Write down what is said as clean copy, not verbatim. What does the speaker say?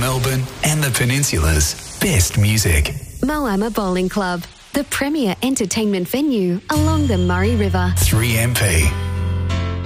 Melbourne and the Peninsula's best music. Moama Bowling Club, the premier entertainment venue along the Murray River. 3MP.